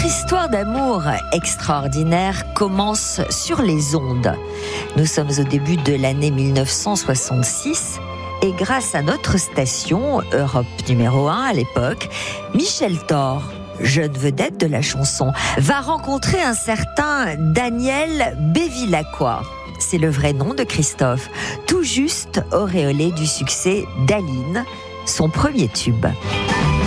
histoire d'amour extraordinaire commence sur les ondes. Nous sommes au début de l'année 1966 et grâce à notre station, Europe numéro 1 à l'époque, Michel Thor, jeune vedette de la chanson, va rencontrer un certain Daniel Bevilacqua. C'est le vrai nom de Christophe, tout juste auréolé du succès d'Aline, son premier tube.